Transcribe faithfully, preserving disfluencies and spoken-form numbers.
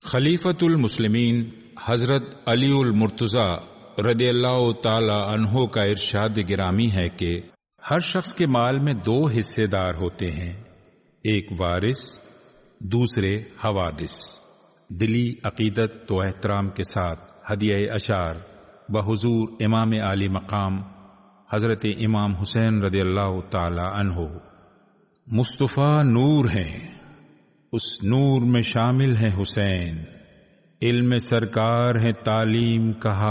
खलीफतुल मुस्लिमीन हजरत अलीउल मुर्तज़ा रदियल्लाहु ताला अन्हो का इरशाद गिरामी है कि हर शख्स के माल में दो हिस्सेदार होते हैं, एक वारिस, दूसरे हवादिस। दिली अकीदत तो एहतराम के साथ हदिया अशार बहुजूर इमाम आली मकाम हजरत इमाम हुसैन रदियल्लाहु ताला अन्हो। मुस्तफ़ा नूर हैं, उस नूर में शामिल है हुसैन, इल्म सरकार है तालीम का